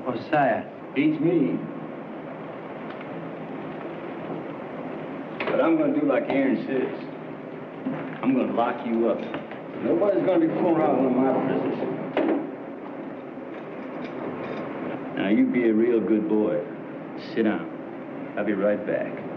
Oh, sire. Beats me. But I'm gonna do like Aaron says. I'm gonna lock you up. Nobody's gonna be fooling around with my position. Now you be a real good boy. Sit down. I'll be right back.